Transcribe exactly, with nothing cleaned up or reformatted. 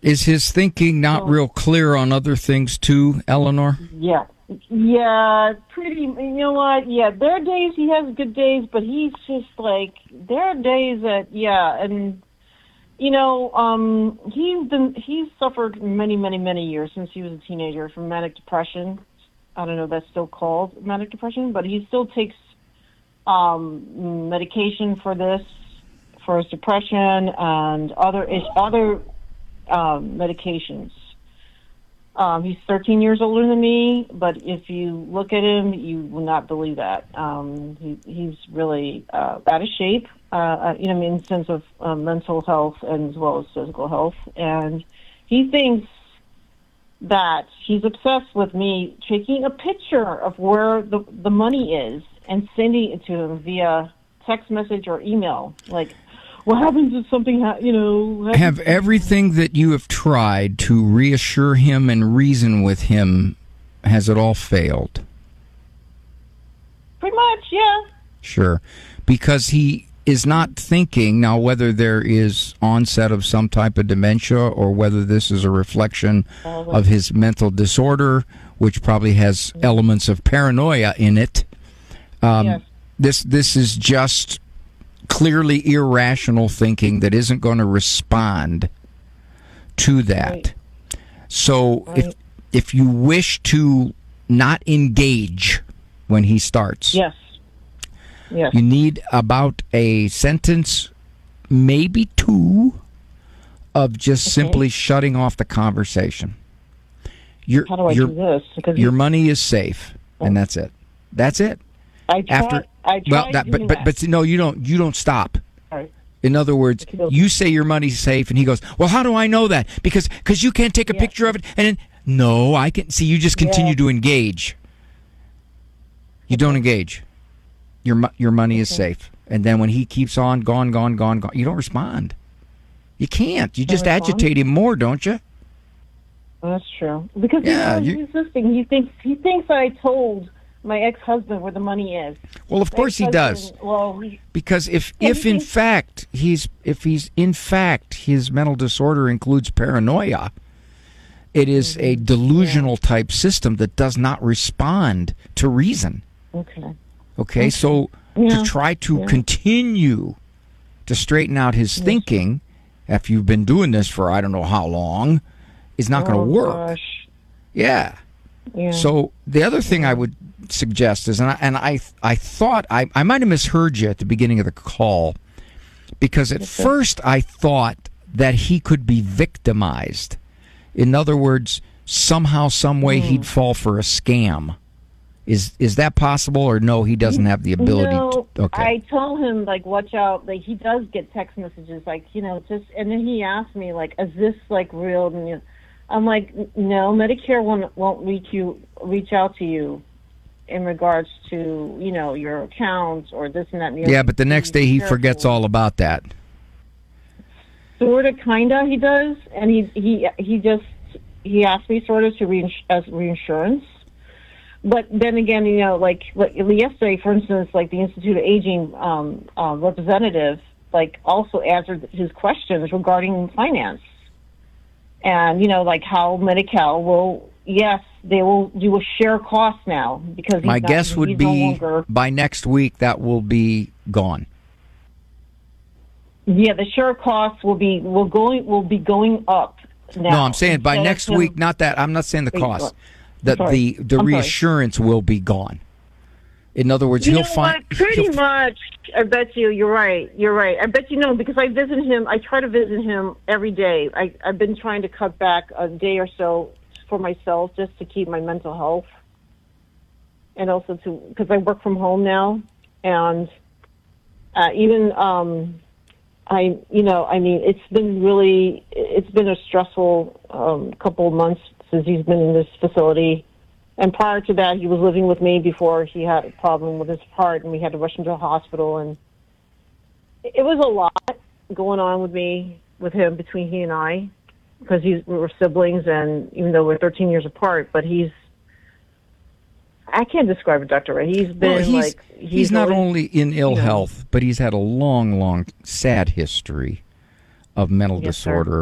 Is his thinking not so, real clear on other things too, Eleanor? Yeah. Yeah, pretty, you know what? Yeah, there are days he has good days, but he's just like, there are days that, yeah, and, you know, um, he's been, he's suffered many, many, many years since he was a teenager from manic depression. I don't know if that's still called manic depression, but he still takes um, medication for this, for his depression and other, other um, medications. Um, he's thirteen years older than me, but if you look at him, you will not believe that. Um, he, he's really uh, out of shape, uh, you know, in the sense of uh, mental health and as well as physical health. And he thinks that he's obsessed with me taking a picture of where the, the money is and sending it to him via text message or email. Like, what happens if something, ha- you know... Happens? Have everything that you have tried to reassure him and reason with him, has it all failed? Pretty much, yeah. Sure. Because he is not thinking, now whether there is onset of some type of dementia or whether this is a reflection uh, of his mental disorder, which probably has yeah. elements of paranoia in it. Um, yes. This This is just... clearly irrational thinking that isn't going to respond to that. Right. So right. if if you wish to not engage when he starts, yes, yes, you need about a sentence, maybe two, of just okay. simply shutting off the conversation. Your, How do I your, do this? Because your money is safe, oh. and that's it. That's it. I try, After I try well, that, but but that. but no, you don't. You don't stop. Right. In other words, you say your money's safe, and he goes, "Well, how do I know that? Because because you can't take a yeah. picture of it." And then, no, I can see. You just continue yeah. to engage. You don't engage. Your your money okay. is safe, and then when he keeps on, gone, gone, gone, gone, you don't respond. You can't. You just agitate him more, don't you? That's true. Because yeah, he's resisting. He thinks he thinks I told my ex-husband where the money is. Well, of course he does. Well, he, because if, yeah, if in thinks, fact he's if he's in fact his mental disorder includes paranoia, it is mm-hmm. a delusional yeah. type system that does not respond to reason. Okay. Okay, okay. so yeah. to try to yeah. continue to straighten out his yes. thinking after you've been doing this for I don't know how long is not oh, going to work. Gosh. Yeah. Yeah. So the other thing I would suggest is, and I, and I, I thought I, I might have misheard you at the beginning of the call, because at okay. first I thought that he could be victimized. In other words, somehow, some way, mm. he'd fall for a scam. Is is that possible, or no? He doesn't have the ability. No, to, okay. I told him like, watch out. Like he does get text messages, like you know, just. And then he asked me like, is this like real? And, you know, I'm like, no, Medicare won't won't reach you reach out to you in regards to, you know, your accounts or this and that. And yeah, but the next day he forgets all about that. Sort of, kind of, he does. And he he he just, he asked me sort of to reins- as reinsurance. But then again, you know, like, like yesterday, for instance, like the Institute of Aging um, uh, representative, like also answered his questions regarding finance. And, you know, like how Medi-Cal will, yes, they will do a share cost now because he's my not, guess would he's be no longer, by next week that will be gone. Yeah, the share cost will be will going will be going up now. No, I'm saying by next him, week. Not that I'm not saying the cost. That the the I'm reassurance sorry. will be gone. In other words, you he'll know find what? Pretty he'll, much. I bet you you're right. You're right. I bet you know because I visit him. I try to visit him every day. I I've been trying to cut back a day or so for myself just to keep my mental health, and also to because I work from home now, and uh, even um, I you know I mean it's been really it's been a stressful um, couple of months since he's been in this facility. And prior to that, he was living with me before he had a problem with his heart, and we had to rush him to the hospital. And it was a lot going on with me, with him, between he and I, because he's, we were siblings, and even though we're thirteen years apart, but he's, I can't describe it, Doctor Ray. He's been well, he's, like... He's, he's not always, only in ill you know, health, but he's had a long, long, sad history of mental yes, disorder. Sir.